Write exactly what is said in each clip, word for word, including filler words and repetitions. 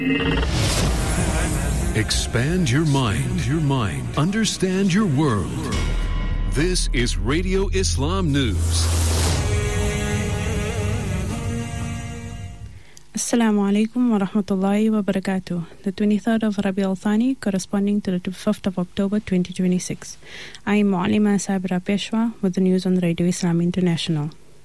Expand your mind, your mind. Understand your world. This is Radio Islam News. Assalamu alaikum wa rahmatullahi wa barakatuh. The twenty-third of Rabi al-Thani, corresponding to the fifth of October twenty twenty-six. I am Mu'alima Sabira Peshwa with the news on Radio Islam International.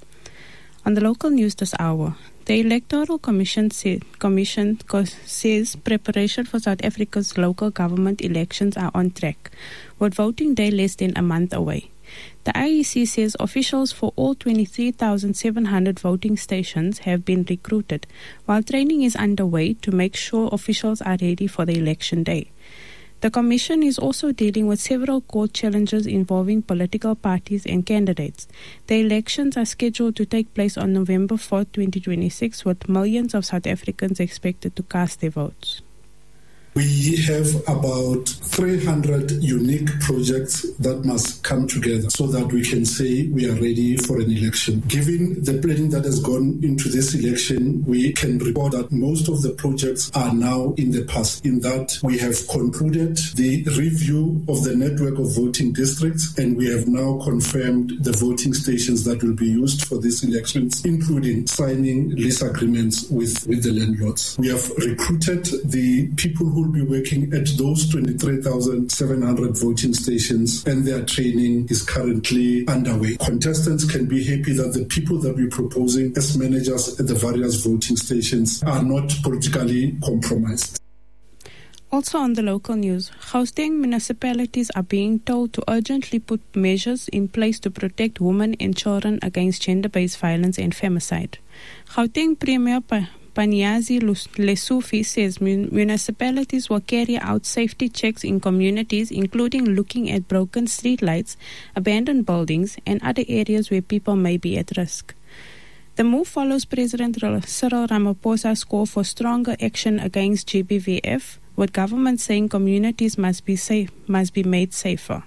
On the local news this hour, the Electoral Commission, say, Commission says preparation for South Africa's local government elections are on track, with voting day less than a month away. The I E C says officials for all twenty-three thousand seven hundred voting stations have been recruited, while training is underway to make sure officials are ready for the election day. The Commission is also dealing with several court challenges involving political parties and candidates. The elections are scheduled to take place on November fourth, twenty twenty-six, with millions of South Africans expected to cast their votes. We have about three hundred unique projects that must come together so that we can say we are ready for an election. Given the planning that has gone into this election, we can report that most of the projects are now in the past, in that we have concluded the review of the network of voting districts, and we have now confirmed the voting stations that will be used for these elections, including signing lease agreements with, with the landlords. We have recruited the people who will be working at those twenty-three thousand seven hundred voting stations, and their training is currently underway. Contestants can be happy that the people that we're proposing as managers at the various voting stations are not politically compromised. Also on the local news, Gauteng municipalities are being told to urgently put measures in place to protect women and children against gender-based violence and femicide. Gauteng Premier Pa- Panyazi Lesufi says mun- municipalities will carry out safety checks in communities, including looking at broken street lights, abandoned buildings, and other areas where people may be at risk. The move follows President Cyril Ramaphosa's call for stronger action against G B V F, with government saying communities must be safe, must be made safer.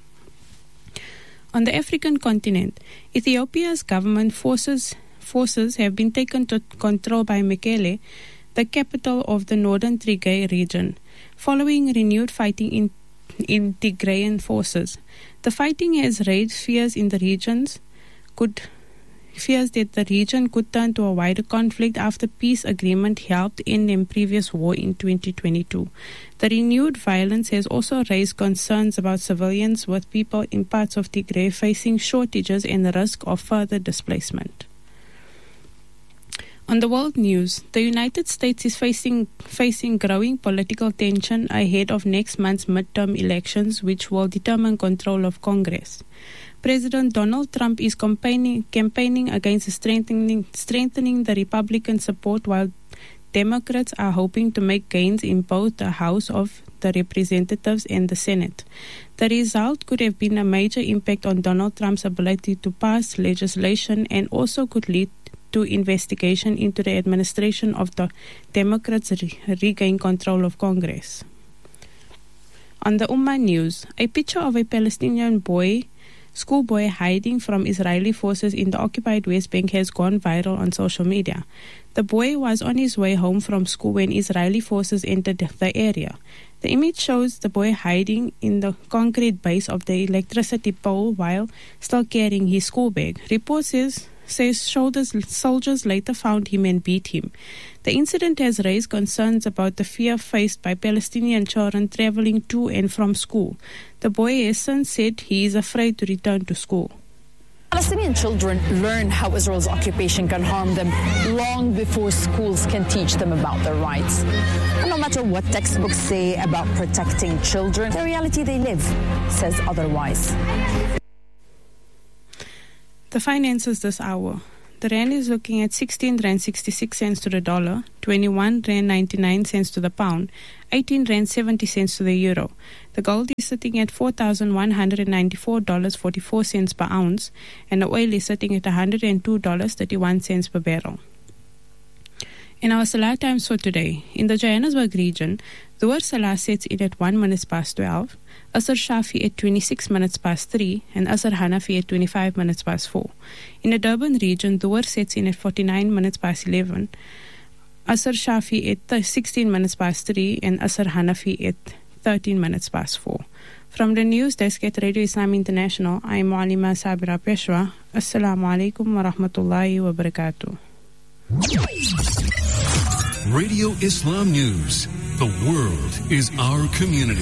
On the African continent, Ethiopia's government forces forces have been taken to control by Mekele, the capital of the northern Tigray region, following renewed fighting in, in Tigrayan forces. The fighting has raised fears in the regions could fears that the region could turn to a wider conflict after peace agreement helped end the previous war in twenty twenty-two. The renewed violence has also raised concerns about civilians, with people in parts of Tigray facing shortages and the risk of further displacement. On the world news, the United States is facing facing growing political tension ahead of next month's midterm elections, which will determine control of Congress. President Donald Trump is campaigning campaigning against strengthening strengthening the Republican support, while Democrats are hoping to make gains in both the House of the Representatives and the Senate. The result could have been a major impact on Donald Trump's ability to pass legislation, and also could lead to investigation into the administration of the Democrats re- regain control of Congress. On the Ummah news, a picture of a Palestinian boy, schoolboy hiding from Israeli forces in the occupied West Bank has gone viral on social media. The boy was on his way home from school when Israeli forces entered the area. The image shows the boy hiding in the concrete base of the electricity pole while still carrying his school bag. Reports says says soldiers, soldiers later found him and beat him. The incident has raised concerns about the fear faced by Palestinian children traveling to and from school. The boy has since said he is afraid to return to school. Palestinian children learn how Israel's occupation can harm them long before schools can teach them about their rights. And no matter what textbooks say about protecting children, the reality they live says otherwise. The finances this hour. The rand is looking at sixteen rand sixty-six cents to the dollar, twenty-one rand ninety-nine cents to the pound, eighteen rand seventy cents to the euro. The gold is sitting at four thousand one hundred ninety-four dollars and forty-four cents per ounce, and the oil is sitting at one hundred two dollars and thirty-one cents per barrel. In our Salah times for today, in the Johannesburg region, Dhuhr Salah sets in at one minutes past twelve, Asr Shafi at twenty-six minutes past three, and Asr Hanafi at twenty-five minutes past four. In the Durban region, Dhuhr sets in at forty-nine minutes past eleven, Asr Shafi at sixteen minutes past three and Asr Hanafi at thirteen minutes past four. From the news desk at Radio Islam International, I am Mualima Sabira Peshwa. Assalamu alaikum wa rahmatullahi wa barakatuh. Radio Islam News. The world is our community.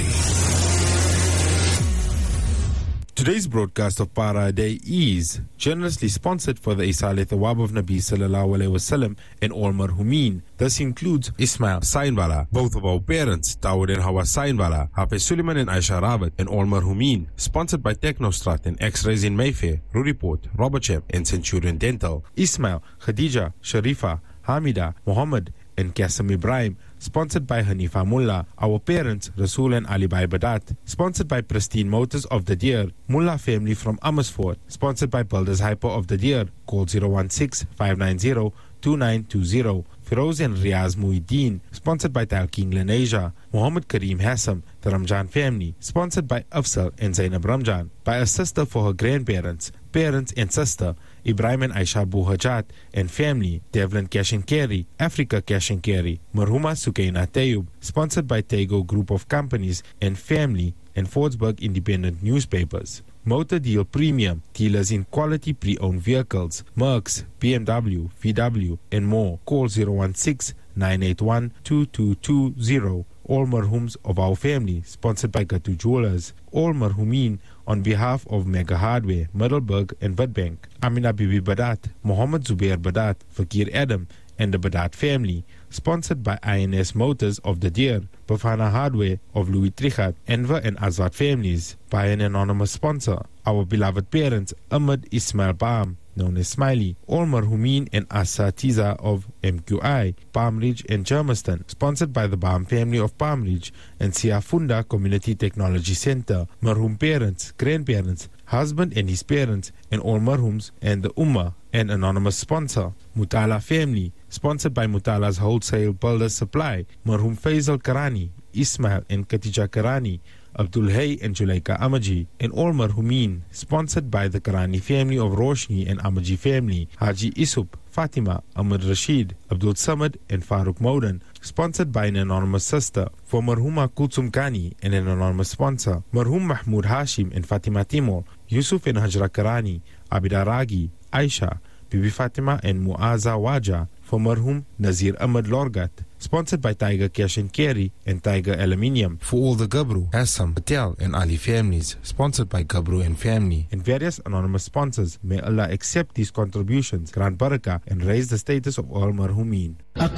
Today's broadcast of Para Day is generously sponsored for the Isale Thawab of Nabi Sallallahu Alaihi Wasallam and all marhumin. This includes Ismail Sainwala, both of our parents, Dawood and Hawa Sainwala, Hafiz Suleiman and Aisha Rabat, and all marhumin. Sponsored by Technostrat and X-Rays in Mayfair, Ruriport, Robertsham and Centurion Dental. Ismail, Khadija, Sharifa, Hamida, Muhammad and Qasim Ibrahim. Sponsored by Hanifa Mullah, our parents, Rasul and Ali Bhai Badat. Sponsored by Pristine Motors of the Deer, Mullah family from Amersfoort. Sponsored by Builders Hyper of the Deer. Call zero one six, five nine zero, two nine two zero. Firoz and Riaz Muhyiddin. Sponsored by Talking Lenasia. Muhammad Kareem Hassam, the Ramjan family. Sponsored by Afsal and Zainab Ramjan. By a sister for her grandparents, parents and sister, Ibrahim and Aisha Buhajat and family, Devlin Cash and Carry, Africa Cash and Carry, Marhuma Sukaina Tayyub. Sponsored by Tego Group of Companies and family and Fordsburg Independent Newspapers. Motor Deal Premium, dealers in quality pre-owned vehicles, Mercs, B M W, V W and more. Call zero one six, nine eight one, two two two zero. All marhums of our family, sponsored by Gatu Jewelers. All marhumin on behalf of Mega Hardware, Middelburg and Witbank. Amina Bibi Badat, Muhammad Zubair Badat, Fakir Adam and the Badat family. Sponsored by I N S Motors of the Deer, Bafana Hardware of Louis Trichat, Enver and Azad families. By an anonymous sponsor, our beloved parents, Ahmed Ismail Baam, known as Smiley, all marhumin and Asatiza of M Q I, Palm Ridge and Germiston. Sponsored by the Baam family of Palm Ridge and Siafunda Community Technology Center. Marhum parents, grandparents, husband and his parents, and all marhums and the Ummah. An anonymous sponsor, Mutala family. Sponsored by Mutala's Wholesale Builders Supply. Marhum Faisal Karani, Ismail and Katija Karani, Abdul Hay and Julaika Amaji, and all marhumin. Sponsored by the Karani family of Roshni and Amaji family, Haji Isup, Fatima, Ahmed Rashid, Abdul Samad and Farooq Maudan. Sponsored by an anonymous sister. For Marhuma Kulsum Kani and an anonymous sponsor, Marhum Mahmoud Hashim and Fatima Timor, Yusuf and Hajra Karani, Abida Ragi, Aisha, Bibi Fatima and Muaza Waja. For Marhum Nazir Ahmed Lorgat. Sponsored by Tiger Cash and Carry and Tiger Aluminium. For all the Gabru, Assam, Patel and Ali families. Sponsored by Gabru and family. And various anonymous sponsors. May Allah accept these contributions, grant barakah and raise the status of all marhumin.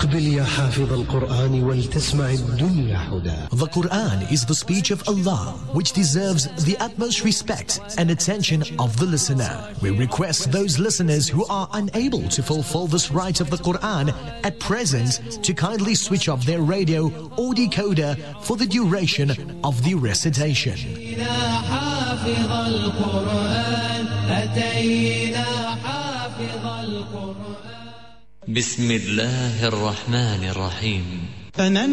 The Quran is the speech of Allah, which deserves the utmost respect and attention of the listener. We request those listeners who are unable to fulfill this right of the Quran at present to kindly switch off their radio or decoder for the duration of the recitation. بسم الله الرحمن الرحيم.